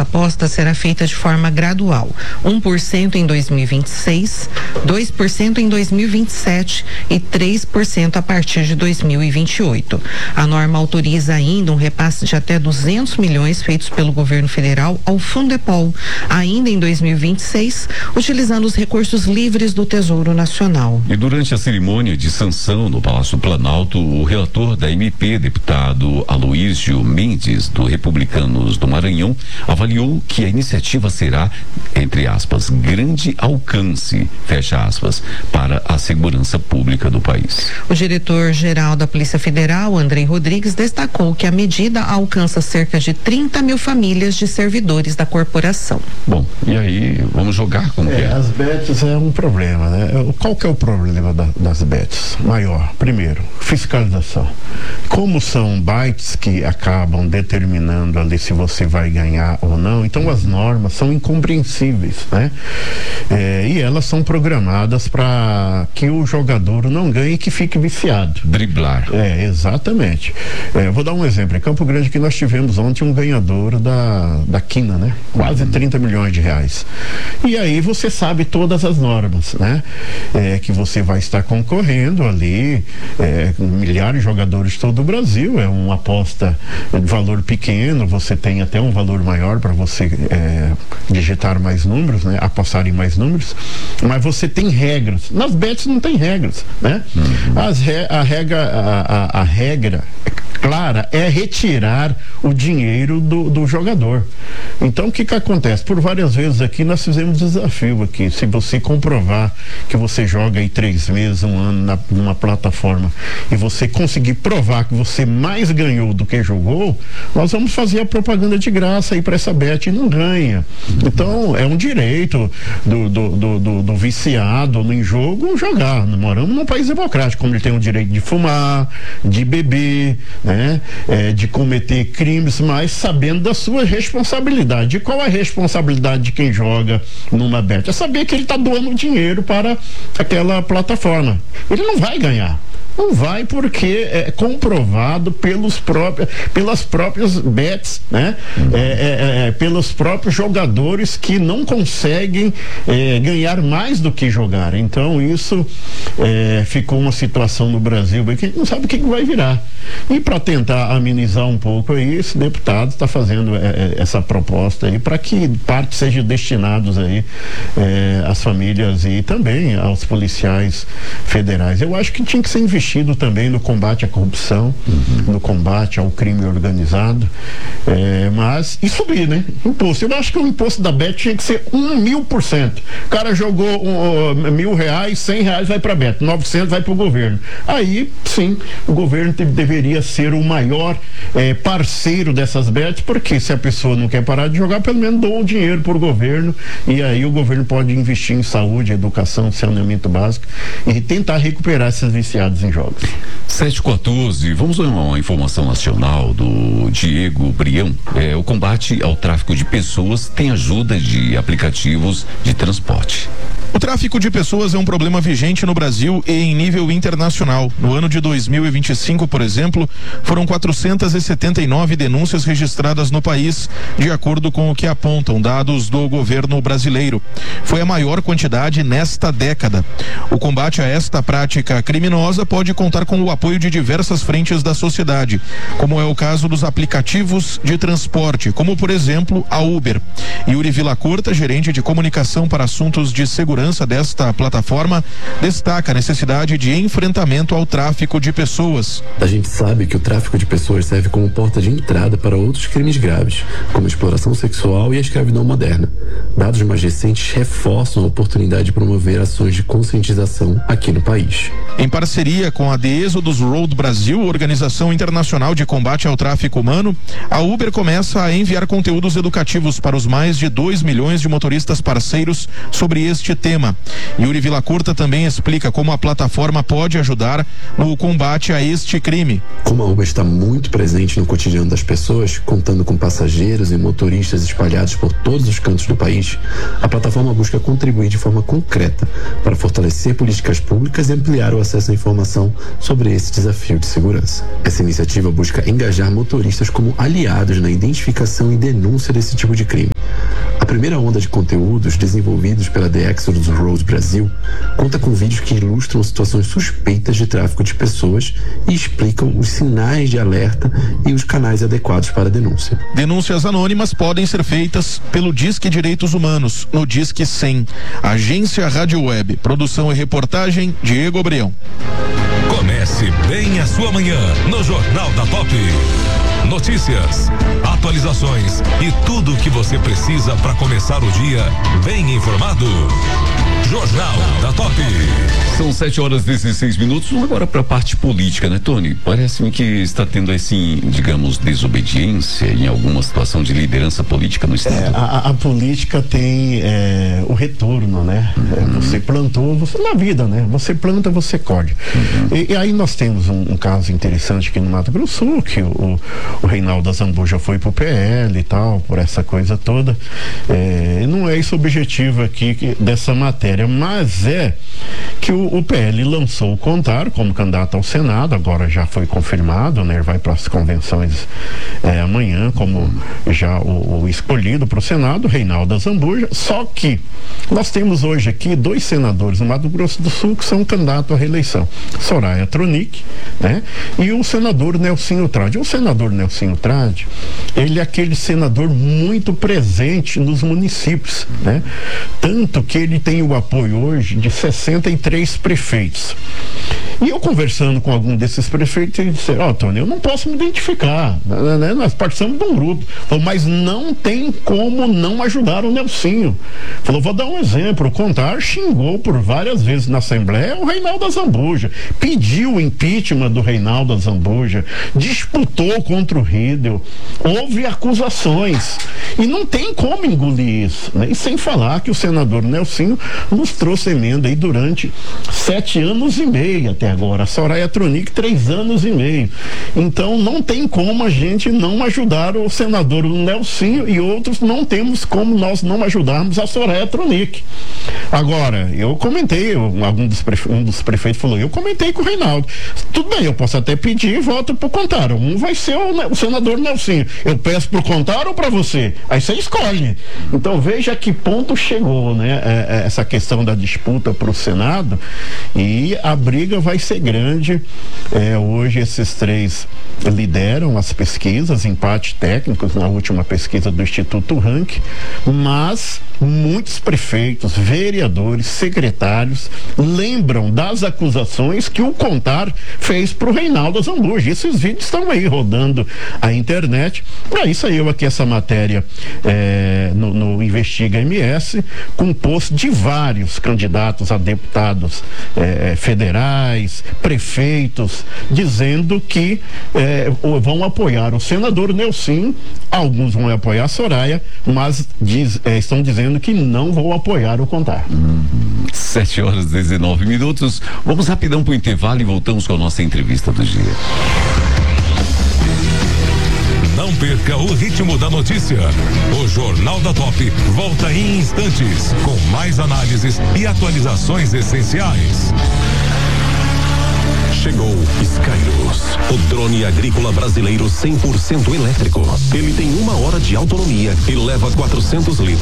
aposta será feita de forma gradual, 1% em 2026, 2% em 2027 e 3% a partir de 2028. A norma autoriza ainda um repasse de até 200 milhões feitos pelo governo federal ao Fundepol, ainda em 2026, utilizando os recursos livres do Tesouro Nacional. E durante a cerimônia de sanção no Palácio do Planalto, o relator da MP, deputado Aloísio Mendes, do Republicanos do Maranhão, avaliou que a iniciativa será, entre aspas, grande alcance, fecha aspas, para a segurança pública do país. O diretor-geral da Polícia Federal, Andrei Rodrigues, destacou que a medida alcança cerca de 30 mil famílias de servidores da corporação. Bom, e aí, vamos jogar como que é? As bets é um problema, né? Qual que é o problema das bets? Maior, primeiro, fiscalização. Como são bytes que acabam determinando ali se você vai ganhar ou não, então as normas são incompreensíveis, né? E elas são programadas para que o jogador não ganhe e que fique viciado. Driblar. Exatamente. Vou dar um exemplo. Em Campo Grande que nós tivemos ontem um ganhador da quina, né? Quase 30 milhões de reais. E aí você sabe todas as normas, né? Que você vai estar concorrendo ali, milhares de jogadores de todo o Brasil, é uma aposta de valor pequeno, você tem até um valor maior para você digitar mais números, né? Apostar em mais números, mas você tem regras. Nas bets não tem regras, né? A regra clara é retirar o dinheiro do jogador. Então o que acontece? Por várias vezes aqui nós fizemos desafio aqui, se você comprovar que você joga aí 3 meses, 1 ano numa plataforma e você conseguir provar que você mais ganhou do que jogou, nós vamos fazer a propaganda de graça aí para essa bet e não ganha. Então é um direito do viciado em jogo jogar. Nós moramos num país democrático, como ele tem o direito de fumar, de beber, né? De cometer crimes, mas sabendo da sua responsabilidade. E qual a responsabilidade de quem joga numa bet? É saber que ele está doando dinheiro para aquela plataforma. Ele não vai ganhar. Não vai, porque é comprovado pelas próprias bets, né? Pelos próprios jogadores que não conseguem ganhar mais do que jogar. Então isso ficou uma situação no Brasil que a gente não sabe o que vai virar. E para tentar amenizar um pouco aí, esse deputado está fazendo essa proposta aí para que parte seja destinados aí às famílias e também aos policiais federais. Eu acho que tinha que ser investido também no combate à corrupção, no combate ao crime organizado, mas e subir, né? Imposto. Eu acho que o imposto da bet tinha que ser 1000%. O cara jogou R$1.000, R$100 vai para a bet, 900 vai para o governo. Aí, sim, o governo deveria ser o maior parceiro dessas bets, porque se a pessoa não quer parar de jogar, pelo menos doa o dinheiro para o governo, e aí o governo pode investir em saúde, educação, saneamento básico e tentar recuperar esses viciados em jogos. 7h14, vamos a uma informação nacional do Diego Brião. O combate ao tráfico de pessoas tem ajuda de aplicativos de transporte. O tráfico de pessoas é um problema vigente no Brasil e em nível internacional. No ano de 2025, por exemplo, foram 479 denúncias registradas no país, de acordo com o que apontam dados do governo brasileiro. Foi a maior quantidade nesta década. O combate a esta prática criminosa pode contar com o apoio de diversas frentes da sociedade, como é o caso dos aplicativos de transporte, como por exemplo a Uber. Yuri Villacorta, gerente de comunicação para assuntos de segurança desta plataforma, destaca a necessidade de enfrentamento ao tráfico de pessoas. A gente sabe que o tráfico de pessoas serve como porta de entrada para outros crimes graves, como a exploração sexual e a escravidão moderna. Dados mais recentes reforçam a oportunidade de promover ações de conscientização aqui no país. Em parceria com a The Exodus Road Brasil, organização internacional de combate ao tráfico humano, a Uber começa a enviar conteúdos educativos para os mais de 2 milhões de motoristas parceiros sobre este tema. Yuri Villacorta também explica como a plataforma pode ajudar no combate a este crime. Como a Uber está muito presente no cotidiano das pessoas, contando com passageiros e motoristas espalhados por todos os cantos do país, a plataforma busca contribuir de forma concreta para fortalecer políticas públicas e ampliar o acesso à informação sobre esse desafio de segurança. Essa iniciativa busca engajar motoristas como aliados na identificação e denúncia desse tipo de crime. A primeira onda de conteúdos desenvolvidos pela The Exodus Rose Brasil conta com vídeos que ilustram situações suspeitas de tráfico de pessoas e explicam os sinais de alerta e os canais adequados para a denúncia. Denúncias anônimas podem ser feitas pelo Disque Direitos Humanos, no Disque 100. Agência Rádio Web. Produção e reportagem, Diego Obreão. Comece bem a sua manhã no Jornal da Top. Notícias, atualizações e tudo o que você precisa para começar o dia bem informado. Jornal da Top. São 7h16. Vamos agora para a parte política, né, Tony? Parece-me que está tendo, assim, digamos, desobediência em alguma situação de liderança política no Estado. A política tem o retorno, né? Você plantou, na vida, né? Você planta, você colhe. E aí nós temos um caso interessante aqui no Mato Grosso Sul, que o Reinaldo Azambuja foi pro PL e tal, por essa coisa toda. Não é esse o objetivo aqui dessa matéria, mas é que o PL lançou o Contar como candidato ao Senado, agora já foi confirmado, né? Vai para as convenções amanhã como já o escolhido para o Senado, Reinaldo Azambuja. Só que nós temos hoje aqui 2 senadores no Mato Grosso do Sul que são candidatos à reeleição, Soraya Tronic, né? E o senador Nelsinho Trade. O senador Nelsinho Trade, ele é aquele senador muito presente nos municípios, né? Tanto que ele tem o apoio hoje de 63 prefeitos. E eu conversando com algum desses prefeitos, ele disse: Tony, eu não posso me identificar, né? Nós participamos de um grupo. Falou, mas não tem como não ajudar o Nelsinho. Falou, vou dar um exemplo. O Contar xingou por várias vezes na Assembleia o Reinaldo Azambuja, pediu o impeachment do Reinaldo Azambuja, disputou contra o Riedel, houve acusações e não tem como engolir isso, né? E sem falar que o senador Nelsinho nos trouxe emenda aí durante 7 anos e meio até agora, a Soraya Tronic 3 anos e meio. Então não tem como a gente não ajudar o senador Nelsinho, e outros não temos como nós não ajudarmos a Soraya Tronic. Agora, eu comentei, um dos prefeitos falou, eu comentei com o Reinaldo, tudo bem, eu posso até pedir e voto pro Contar, um vai ser o senador Nelsinho, eu peço pro Contar ou pra você? Aí você escolhe. Então veja a que ponto chegou, né? Essa questão da disputa pro Senado, e a briga vai ser grande. Hoje esses 3 lideram as pesquisas, empates técnicos na última pesquisa do Instituto Rank, mas muitos prefeitos, vereadores, secretários lembram das acusações que o Contar fez pro Reinaldo Azambuja. Esses vídeos estão aí rodando a internet. Aí saiu aqui essa matéria no Investiga MS, com post de vários candidatos a deputados federais, prefeitos, dizendo que vão apoiar o senador Nelsinho, alguns vão apoiar a Soraya, mas estão dizendo que não vão apoiar o Contar. 7h19. Vamos rapidão para o intervalo e voltamos com a nossa entrevista do dia. Não perca o ritmo da notícia. O Jornal da Top volta em instantes com mais análises e atualizações essenciais. Chegou Skyros, o drone agrícola brasileiro 100% elétrico. Ele tem 1 hora de autonomia e leva 400 litros